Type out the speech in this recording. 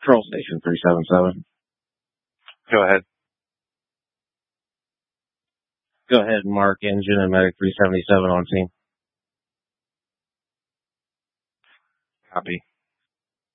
Control station 377. Go ahead. Go ahead, Mark, engine and medic 377 on scene. Copy.